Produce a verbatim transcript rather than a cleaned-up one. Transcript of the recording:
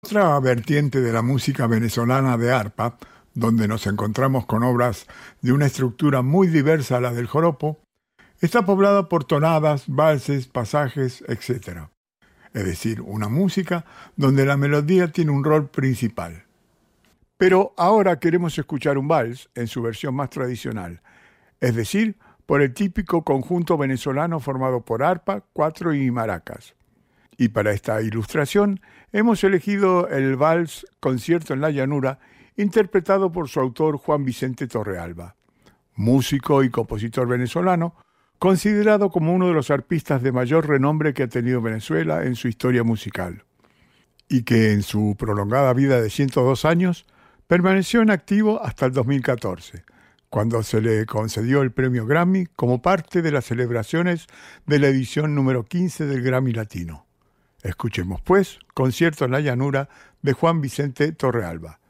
otra vertiente de la música venezolana de arpa, donde nos encontramos con obras de una estructura muy diversa a la del joropo, está poblada por tonadas, valses, pasajes, etcétera. Es decir, una música donde la melodía tiene un rol principal. Pero ahora queremos escuchar un vals en su versión más tradicional, es decir, por el típico conjunto venezolano formado por arpa, cuatro y maracas. Y para esta ilustración hemos elegido el vals Concierto en la Llanura, interpretado por su autor Juan Vicente Torrealba, músico y compositor venezolano, considerado como uno de los arpistas de mayor renombre que ha tenido Venezuela en su historia musical, y que en su prolongada vida de ciento dos años permaneció en activo hasta el dos mil catorce, cuando se le concedió el premio Grammy como parte de las celebraciones de la edición número quince del Grammy Latino. Escuchemos, pues, Concierto en la Llanura de Juan Vicente Torrealba.